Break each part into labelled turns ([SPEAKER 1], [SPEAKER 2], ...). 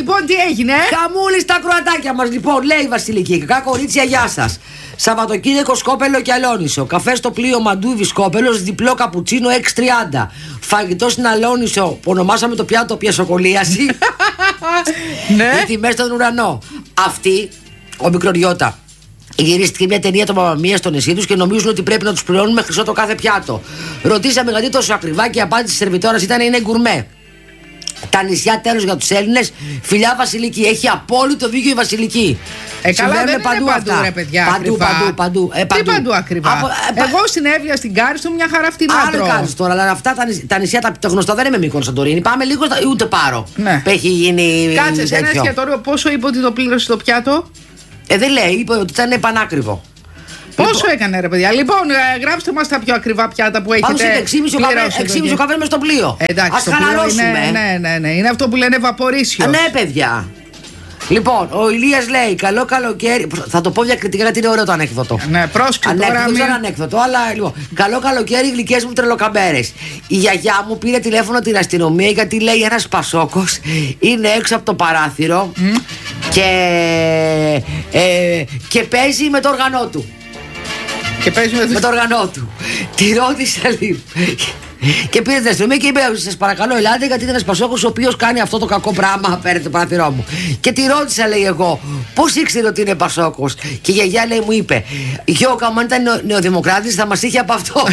[SPEAKER 1] λοιπόν τι έγινε.
[SPEAKER 2] Χαμούλη στα κροατάκια μας. Λοιπόν, λέει η Βασιλική. Κακά κορίτσια, γεια σας. Σαββατοκύριακο Σκόπελο και Αλόνισο. Καφέ στο πλοίο Μαντούβι Σκόπελος, διπλό καπουτσίνο 6,30. Φαγητό στην Αλόνισο που ονομάσαμε το πιάτο πιασοκολίαση.
[SPEAKER 1] Ναι.
[SPEAKER 2] Οι τιμές στον ουρανό. Αυτή, ο Μικρολιώτα, γυρίστηκε μια ταινία το Μαμαμία στο νησί τους και νομίζουν ότι πρέπει να τους πληρώνουμε χρυσό το κάθε πιάτο. Ρωτήσαμε γιατί τόσο ακριβά και η απάντηση της σερβιτόρας ήταν είναι γκουρμέ. Τα νησιά τέλος για τους Έλληνες. Φιλιά Βασιλική. Έχει απόλυτο δίκιο η Βασιλική.
[SPEAKER 1] Καλά, δεν είναι παντού, ρε παιδιά.
[SPEAKER 2] Παντού.
[SPEAKER 1] Τι παντού ακριβά. Εγώ στην Εύβοια, στην Κάριστο, μια χαρά φτηνά τρώω.
[SPEAKER 2] Άλλο κάνεις τώρα, αλλά αυτά τα νησιά τα γνωστά δεν είναι με Μύκονο Σαντορίνη. Πάμε λίγο ούτε Πάρο.
[SPEAKER 1] Ναι.
[SPEAKER 2] Έχει γίνει.
[SPEAKER 1] Κάτσε σε ένα εστιατόριο, πόσο είπε ότι το πλήρωσε το πιάτο.
[SPEAKER 2] Δεν λέει, είπε ότι ήταν πανάκριβο.
[SPEAKER 1] Πόσο έκανε, ρε παιδιά. Λοιπόν, γράψτε μας τα πιο ακριβά πιάτα που έχετε.
[SPEAKER 2] Πάνω σε 6,5 ο καφέ μες στο πλοίο.
[SPEAKER 1] Εντάξει,
[SPEAKER 2] ας χαλαρώσουμε.
[SPEAKER 1] Ναι. Είναι αυτό που λένε βαπορίσιο.
[SPEAKER 2] Ναι, παιδιά. Λοιπόν, ο Ηλίας λέει: καλό καλοκαίρι. Θα το πω διακριτικά γιατί είναι ωραίο το ανέκδοτο.
[SPEAKER 1] Ναι, πρόσεξε τώρα.
[SPEAKER 2] Δεν ξέρω ανέκδοτο, αλλά λοιπόν. Καλό καλοκαίρι, γλυκές μου τρελοκαμπέρες. Η γιαγιά μου πήρε τηλέφωνο την αστυνομία γιατί λέει ένας Πασόκος είναι έξω από το παράθυρο και παίζει με το όργανό του.
[SPEAKER 1] Και παίζει
[SPEAKER 2] με το όργανό του. Τη ρώτησα λίγο. Και πήρε την αστυνομία και είπε: σας παρακαλώ, ελάτε, γιατί είναι ένας Πασόκος ο οποίος κάνει αυτό το κακό πράγμα. Παίρνει το παράθυρό μου. Και τη ρώτησα, λέει εγώ, πώς ήξερε ότι είναι Πασόκος. Και η γιαγιά, λέει, μου είπε: Γιώκα, αν ήταν νεοδημοκράτης θα μας είχε από αυτός.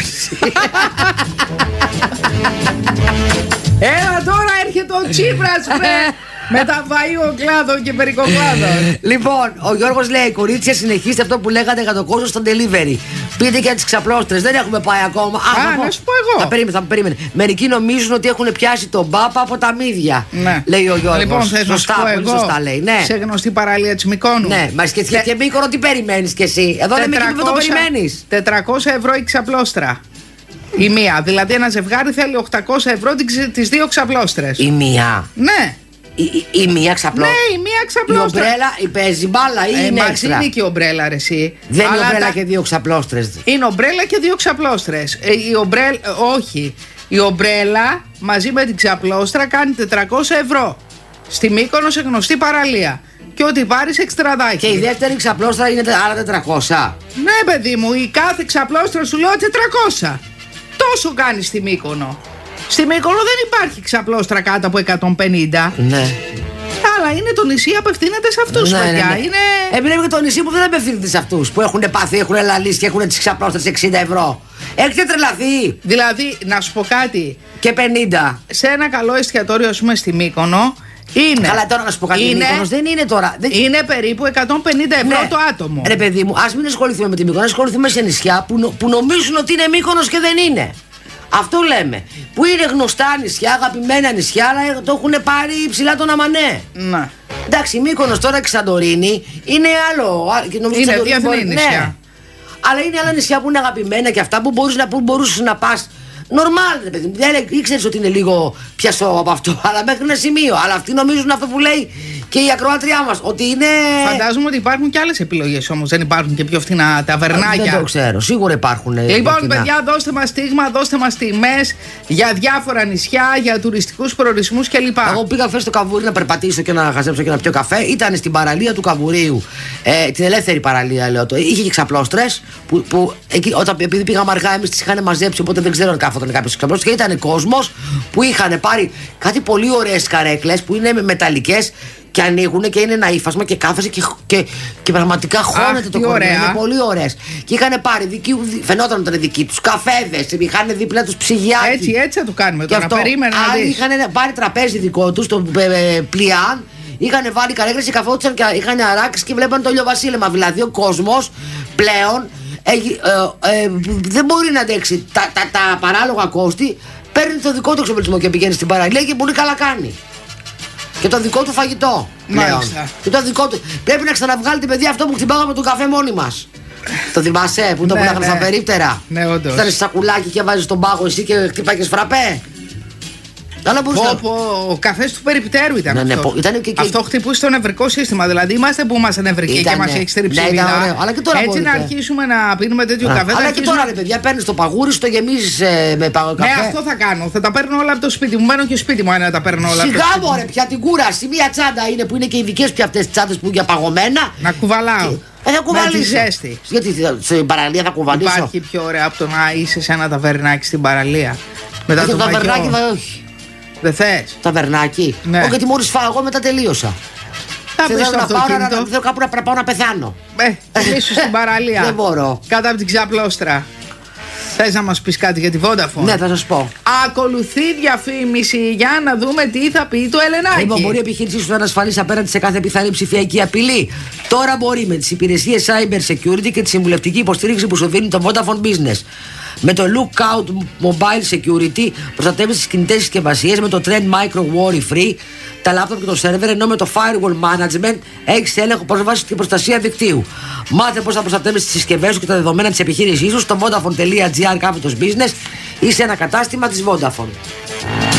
[SPEAKER 1] Έλα τώρα έρχεται ο Τσίπρας, με τα βαΐο-κλάδων και περικοκλάδων.
[SPEAKER 2] Λοιπόν, ο Γιώργος λέει: κορίτσια, συνεχίστε αυτό που λέγατε για το κόσμο στο delivery. Πείτε και τις ξαπλώστρες, δεν έχουμε πάει ακόμα.
[SPEAKER 1] Να σου πω εγώ.
[SPEAKER 2] Θα περίμενε. Μερικοί νομίζουν ότι έχουν πιάσει τον μπάπα από τα μύδια.
[SPEAKER 1] Ναι.
[SPEAKER 2] Λέει ο Γιώργος.
[SPEAKER 1] Λοιπόν, θες να σου πω εγώ,
[SPEAKER 2] σωστά λέει. Ναι.
[SPEAKER 1] σε γνωστή παραλία της Μυκόνου.
[SPEAKER 2] Ναι, μα και Μύκονο τι περιμένεις κι εσύ. Εδώ δεν το περιμένεις.
[SPEAKER 1] 400 ευρώ η ξαπλώστρα. Η μία. Δηλαδή ένα ζευγάρι θέλει 800 ευρώ τις δύο ξαπλώστρες.
[SPEAKER 2] Η μία.
[SPEAKER 1] Ναι.
[SPEAKER 2] Η μία ξαπλώστρα.
[SPEAKER 1] Ναι, η μία ξαπλώστρα.
[SPEAKER 2] Η ομπρέλα, παίζει μπάλα ή είναι έξτρα.
[SPEAKER 1] Είναι και η ομπρέλα, ρε εσύ.
[SPEAKER 2] Δεν είναι ομπρέλα και δύο ξαπλώστρες.
[SPEAKER 1] Είναι ομπρέλα και δύο ξαπλώστρες. Όχι. Η ομπρέλα μαζί με την ξαπλώστρα κάνει 400 ευρώ. Στη Μύκονο σε γνωστή παραλία. Και ό,τι πάρεις εξτραδάκι.
[SPEAKER 2] Και η δεύτερη ξαπλώστρα είναι άλλα 400.
[SPEAKER 1] Ναι, παιδί μου, η κάθε ξαπλώστρα σου λέω 400. Τόσο κάνει στη Μύκονο. Στη Μύκονο δεν υπάρχει ξαπλώστρα κάτω από 150.
[SPEAKER 2] Ναι.
[SPEAKER 1] Αλλά είναι το νησί, απευθύνεται σε αυτούς, παιδιά.
[SPEAKER 2] Ναι.
[SPEAKER 1] Είναι...
[SPEAKER 2] Επειδή και το νησί που δεν απευθύνεται σε αυτούς που έχουν πάθει, έχουν λαλήσει και έχουν τις ξαπλώστρες 60 ευρώ. Έχετε τρελαθεί.
[SPEAKER 1] Δηλαδή, να σου πω κάτι.
[SPEAKER 2] Και 50.
[SPEAKER 1] Σε ένα καλό εστιατόριο, ας πούμε, στη Μύκονο. Είναι.
[SPEAKER 2] Καλά, τώρα να σου πω κάτι. Μύκονος δεν είναι τώρα.
[SPEAKER 1] Είναι περίπου 150 ευρώ το άτομο.
[SPEAKER 2] Ρε παιδί μου, ας μην ασχοληθούμε με τη Μύκονο, ασχοληθούμε σε νησιά που νομίζουν ότι είναι Μύκονος και δεν είναι. Αυτό λέμε. Που είναι γνωστά νησιά, αγαπημένα νησιά, αλλά το έχουν πάρει ψηλά τον αμανέ.
[SPEAKER 1] Ναι.
[SPEAKER 2] Εντάξει, Μύκονος τώρα και Σαντορίνη είναι άλλο.
[SPEAKER 1] Είναι διεθνή νησιά.
[SPEAKER 2] Ναι. Αλλά είναι άλλα νησιά που είναι αγαπημένα και αυτά που μπορούσες να πας. Νορμάλ, ρε παιδί μου. Δεν ήξερες ότι είναι λίγο πιασό από αυτό, αλλά μέχρι ένα σημείο. Αλλά αυτοί νομίζουν αυτό που λέει και η ακροάτριά μας, ότι είναι.
[SPEAKER 1] Φαντάζομαι ότι υπάρχουν και άλλες επιλογές όμως. Δεν υπάρχουν και πιο φθηνά ταβερνάκια.
[SPEAKER 2] Δεν το ξέρω, σίγουρα υπάρχουν.
[SPEAKER 1] Λοιπόν, παιδιά, δώστε μας στίγμα, δώστε μας τιμές για διάφορα νησιά, για τουριστικούς προορισμούς κλπ.
[SPEAKER 2] Εγώ πήγα χθες στο Καβούρι να περπατήσω και να χαζέψω και να πιω καφέ. Ήταν στην παραλία του Καβουρίου. Την ελεύθερη παραλία, λέω. Είχε και ξαπλώστρες που εκεί, επειδή πήγαμε αργά, εμείς τις είχαν μαζέψει, οπότε δεν ξέρω αν κάφονταν κάποιος ξαπλώστρες. Και ήταν κόσμος που είχαν πάρει κάτι πολύ ωραίες καρέκλες που είναι μεταλλικές. Και ανοίγουν και είναι ένα ύφασμα και κάθεσαι και πραγματικά χώνεται το κορμί. Είναι πολύ ωραίες. Και είχαν πάρει φαινόταν ότι ήταν δικοί τους καφέδες, είχαν δίπλα τους ψυγιάκι.
[SPEAKER 1] Έτσι θα το κάνουμε τώρα. Περίμενα.
[SPEAKER 2] Άλλοι είχαν πάρει τραπέζι δικό τους, το πλιάν, είχαν βάλει καρέκλες και καθόντουσαν και είχαν αράξει και βλέπαν το ηλιοβασίλεμα. Δηλαδή ο κόσμος πλέον δεν μπορεί να αντέξει τα παράλογα κόστη. Παίρνει το δικό του εξοπλισμό και πηγαίνει στην παραλία και πολύ καλά κάνει. Και το δικό του φαγητό.
[SPEAKER 1] Μάλιστα.
[SPEAKER 2] Και το δικό του. Πρέπει να ξαναβγάλετε, παιδιά, αυτό που χτυπάγαμε τον καφέ μόνοι μας. Το θυμάσαι που το πουλάγαμε στα περίπτερα.
[SPEAKER 1] Ναι, όντως.
[SPEAKER 2] Ήταν σακουλάκι και βάζεις τον πάγο εσύ και χτυπάγες φραπέ. Αλλά
[SPEAKER 1] ο καφές του περιπτέρου ήταν αυτό.
[SPEAKER 2] Ήταν
[SPEAKER 1] αυτό χτυπούσε το νευρικό σύστημα. Δηλαδή είμαστε που είμαστε νευρικοί και μας έχει στρίψει η vida. Έτσι να αρχίσουμε να πίνουμε τέτοιο καφέ.
[SPEAKER 2] Αλλά και τώρα, ρε παιδιά, παίρνεις το παγούρι, το γεμίζεις με καφέ.
[SPEAKER 1] Ναι, αυτό θα κάνω. Θα τα παίρνω όλα από το σπίτι μου. Μένω και σπίτι μου, να τα παίρνω όλα.
[SPEAKER 2] Σιγά μωρέ, πια την κούραση. Μία τσάντα είναι που είναι και ειδικές πια αυτές τις τσάντες που είναι για παγωμένα.
[SPEAKER 1] Να κουβαλάω.
[SPEAKER 2] Θα κουβαλήσω. Γιατί στην παραλία θα κουβαλήσω.
[SPEAKER 1] Υπάρχει πιο ωραία από το να είσαι σε ένα ταβερνάκι στην παραλία. Μετά το
[SPEAKER 2] ταβερνάκι όχι.
[SPEAKER 1] Δεν θες?
[SPEAKER 2] Ταβερνάκι.
[SPEAKER 1] Ναι.
[SPEAKER 2] Όχι, γιατί μόλις φάω, εγώ μετά τελείωσα.
[SPEAKER 1] Θέλω
[SPEAKER 2] κάπου να πάω να πεθάνω.
[SPEAKER 1] Ίσως στην παραλία.
[SPEAKER 2] Δεν μπορώ.
[SPEAKER 1] Κάτω από την Ξαπλώστρα. Θες να μας πεις κάτι για τη Vodafone?
[SPEAKER 2] Ναι, θα σας πω.
[SPEAKER 1] Ακολουθεί διαφήμιση για να δούμε τι θα πει το Ελενάκι.
[SPEAKER 2] Λοιπόν, μπορεί η επιχείρησή σου να είναι ασφαλής απέναντι σε κάθε πιθανή ψηφιακή απειλή. Τώρα μπορεί με τις υπηρεσίες Cyber Security και τη συμβουλευτική υποστήριξη που σου δίνει το Vodafone Business. Με το Lookout Mobile Security προστατεύεις τις κινητές συσκευασίες με το Trend Micro Worry Free, τα laptop και το server, ενώ με το Firewall Management έχεις έλεγχο, πρόσβαση και προστασία δικτύου. Μάθε πώς θα προστατεύεις τις συσκευές σου και τα δεδομένα της επιχείρησής σου στο vodafone.gr/business ή σε ένα κατάστημα της Vodafone.